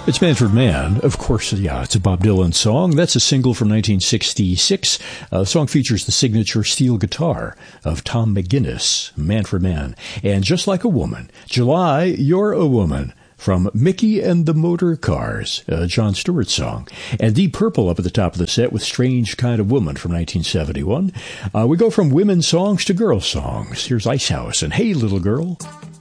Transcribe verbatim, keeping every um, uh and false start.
It's Manfred Mann. Of course, yeah, it's a Bob Dylan song. That's a single from nineteen sixty-six. Uh, the song features the signature steel guitar of Tom McGuinness, Manfred Mann. And Just Like a Woman, July, You're a Woman, from Mickey and the Motor Cars, a Jon Stewart song. And Deep Purple up at the top of the set with Strange Kind of Woman from nineteen seventy-one. Uh, we go from women's songs to girl songs. Here's Icehouse and Hey Little Girl.